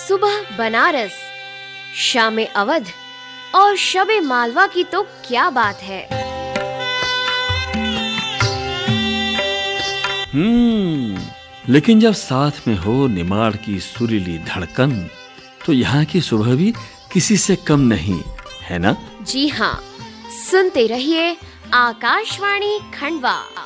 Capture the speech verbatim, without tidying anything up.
सुबह बनारस, शाम अवध और शबे मालवा की तो क्या बात है। हम्म लेकिन जब साथ में हो निमाड़ की सुरीली धड़कन, तो यहाँ की सुबह भी किसी से कम नहीं है ना? जी हाँ, सुनते रहिए आकाशवाणी खंडवा।